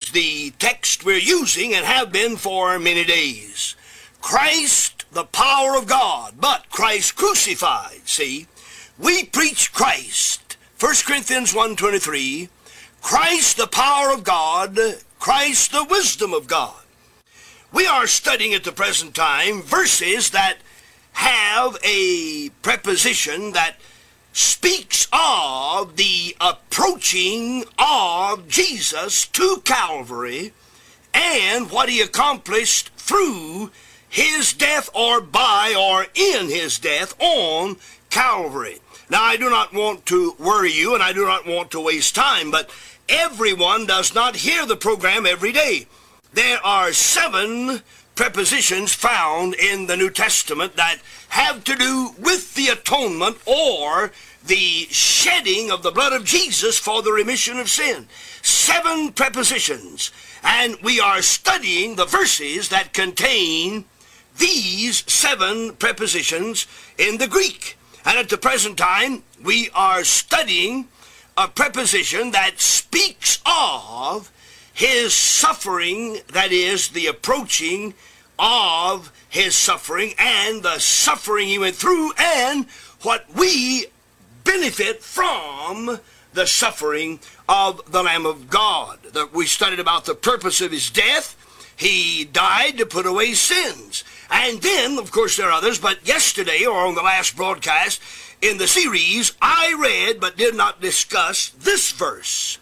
is the text we're using and have been for many days. Christ, the power of God, but Christ crucified. See, we preach Christ. 1 Corinthians 1:23, Christ, the power of God, Christ, the wisdom of God. We are studying at the present time verses that have a preposition that speaks of the approaching of Jesus to Calvary and what he accomplished through his death or by or in his death on Calvary. Now, I do not want to worry you and I do not want to waste time, but everyone does not hear the program every day. There are 7 prepositions found in the New Testament that have to do with the atonement or the shedding of the blood of Jesus for the remission of sin. 7 prepositions. And we are studying the verses that contain these 7 prepositions in the Greek. And at the present time, we are studying a preposition that speaks of his suffering, that is, the approaching of his suffering and the suffering he went through and what we benefit from the suffering of the Lamb of God. We studied about the purpose of his death. He died to put away sins. And then, of course, there are others, but yesterday, or on the last broadcast in the series, I read but did not discuss this verse.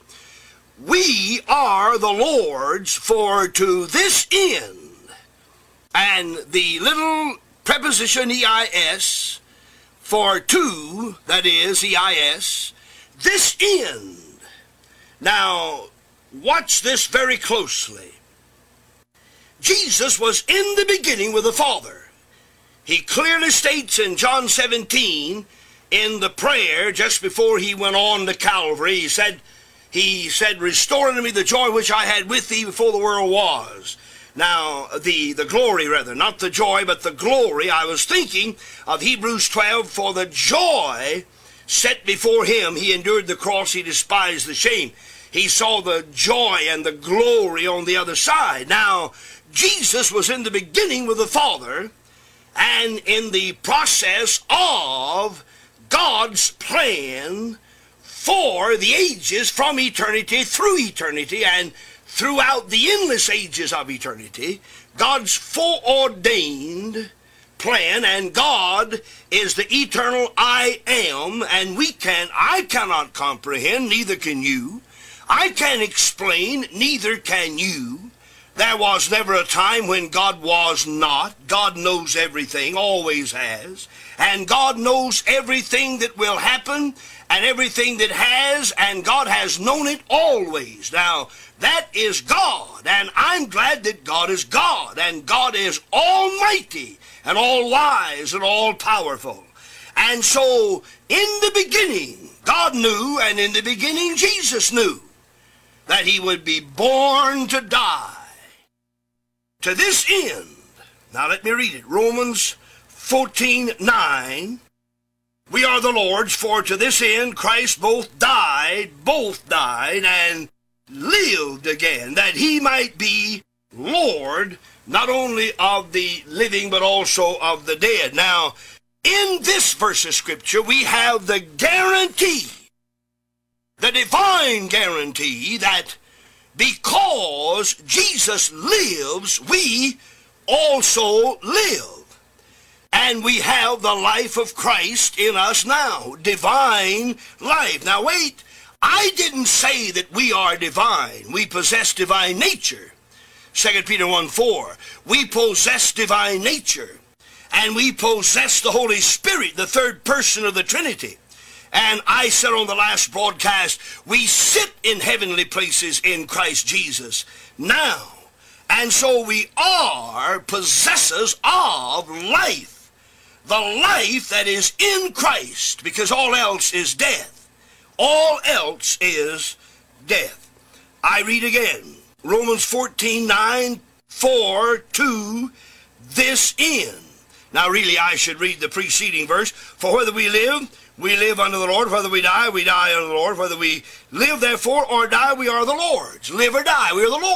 We are the Lord's, for to this end. And the little preposition EIS for to, that is, EIS, this end. Now, watch this very closely. Jesus was in the beginning with the Father. He clearly states in John 17, in the prayer just before he went on to Calvary, he said, restore unto me the joy which I had with thee before the world was. Now, the glory, rather, not the joy, but the glory. I was thinking of Hebrews 12, for the joy set before him, he endured the cross, he despised the shame. He saw the joy and the glory on the other side. Now, Jesus was in the beginning with the Father, and in the process of God's plan for the ages from eternity through eternity and throughout the endless ages of eternity, God's foreordained plan, and God is the eternal I am, and I cannot comprehend, neither can you. I can't explain, neither can you. There was never a time when God was not. God knows everything, always has. And God knows everything that will happen and everything that has, and God has known it always. Now, that is God, and I'm glad that God is God, and God is almighty and all-wise and all-powerful. And so, in the beginning, God knew, and in the beginning, Jesus knew that he would be born to die. To this end, now let me read it, Romans 14:9, we are the Lord's, for to this end Christ both died, and lived again, that he might be Lord, not only of the living, but also of the dead. Now, in this verse of Scripture, we have the guarantee, the divine guarantee, that because Jesus lives, we also live. And we have the life of Christ in us now, divine life. Now wait, I didn't say that we are divine. We possess divine nature. 2 Peter 1:4, we possess divine nature. And we possess the Holy Spirit, the third person of the Trinity. And I said on the last broadcast, we sit in heavenly places in Christ Jesus now. And so we are possessors of life. The life that is in Christ, because all else is death. All else is death. I read again, Romans 14:9, for to this end. Now really I should read the preceding verse. For whether we live unto the Lord. Whether we die unto the Lord. Whether we live therefore or die, we are the Lord's. Live or die, we are the Lord's.